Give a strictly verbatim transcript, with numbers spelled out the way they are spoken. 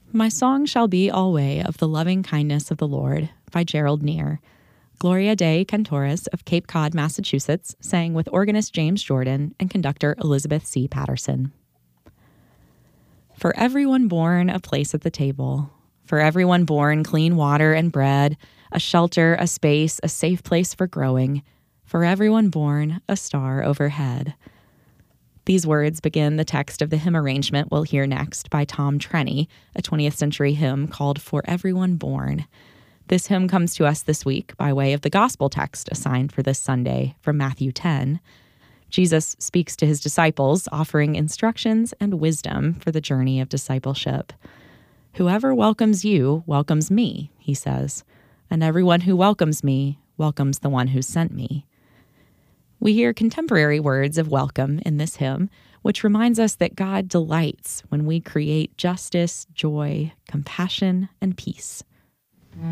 My song shall be alway of the loving kindness of the Lord by Gerald Neer. Gloria Dei Cantores of Cape Cod, Massachusetts, sang with organist James Jordan and conductor Elizabeth C. Patterson. For everyone born a place at the table, for everyone born clean water and bread, a shelter, a space, a safe place for growing, for everyone born a star overhead. These words begin the text of the hymn arrangement we'll hear next by Tom Trenny, a twentieth century hymn called For Everyone Born. This hymn comes to us this week by way of the gospel text assigned for this Sunday from Matthew ten. Jesus speaks to his disciples, offering instructions and wisdom for the journey of discipleship. Whoever welcomes you welcomes me, he says, and everyone who welcomes me welcomes the one who sent me. We hear contemporary words of welcome in this hymn, which reminds us that God delights when we create justice, joy, compassion, and peace.